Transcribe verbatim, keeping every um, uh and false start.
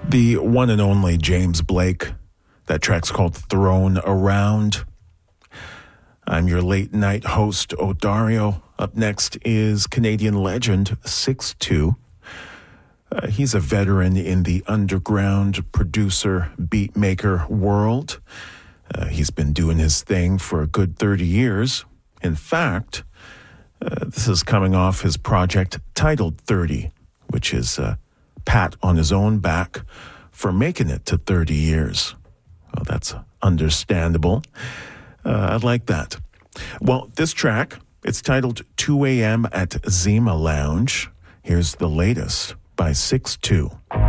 The one and only James Blake. That track's called Thrown Around. I'm your late night host, Odario. Up next is Canadian legend six two. Uh, he's a veteran in the underground producer, beat maker world. Uh, he's been doing his thing for a good thirty years. In fact, uh, this is coming off his project titled thirty, which is a pat on his own back for making it to thirty years. Well, that's understandable. Uh, I like that. Well, this track, it's titled two a.m. at Zima Lounge. Here's the latest by six two.